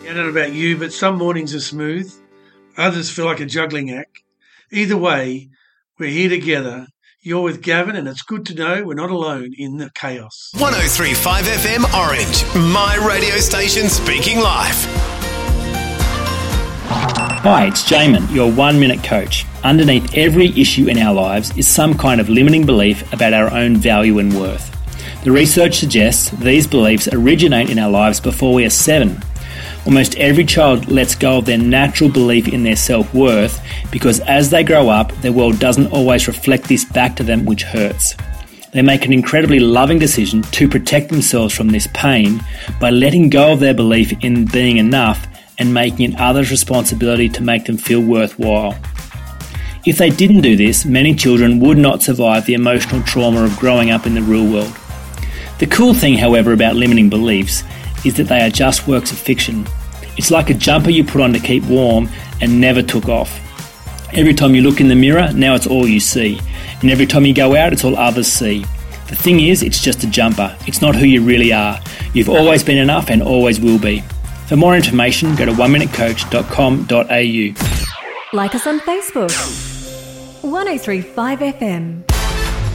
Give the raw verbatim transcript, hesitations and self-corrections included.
I don't know about you, but some mornings are smooth. Others feel like a juggling act. Either way, we're here together. You're with Gavin, and it's good to know we're not alone in the chaos. one oh three point five F M Orange, my radio station speaking live. Hi, it's Jamin, your one-minute coach. Underneath every issue in our lives is some kind of limiting belief about our own value and worth. The research suggests these beliefs originate in our lives before we are seven. Almost every child lets go of their natural belief in their self-worth because as they grow up, their world doesn't always reflect this back to them, which hurts. They make an incredibly loving decision to protect themselves from this pain by letting go of their belief in being enough and making it others' responsibility to make them feel worthwhile. If they didn't do this, many children would not survive the emotional trauma of growing up in the real world. The cool thing, however, about limiting beliefs is that they are just works of fiction. It's like a jumper you put on to keep warm and never took off. Every time you look in the mirror, now it's all you see. And every time you go out, it's all others see. The thing is, it's just a jumper. It's not who you really are. You've always been enough and always will be. For more information, go to one minute coach dot com dot a u. Like us on Facebook. one oh three point five F M.